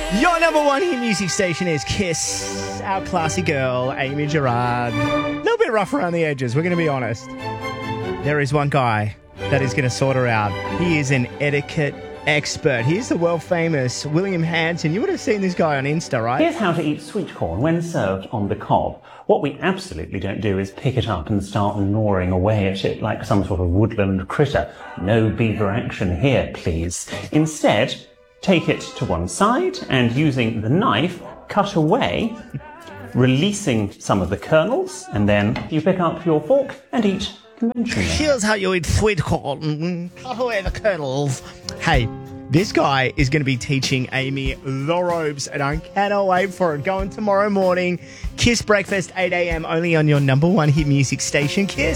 Your number one hit music station is Kiss. Our classy girl, Amy Gerard. A little bit rough around the edges, we're going to be honest. There is one guy that is going to sort her out. He is an etiquette expert. He's the world famous William Hanson. You would have seen this guy on Insta, right? Here's how to eat sweet corn when served on the cob. What we absolutely don't do is pick it up and start gnawing away at it like some sort of woodland critter. No beaver action here, please. Instead, take it to one side and using the knife, cut away, releasing some of the kernels, and then you pick up your fork and eat conventionally. Here's how you eat sweet corn. Cut away the kernels. Hey, this guy is going to be teaching Amy the ropes, and I cannot wait for it. Going tomorrow morning. Kiss Breakfast, 8 a.m. only on your number one hit music station, Kiss.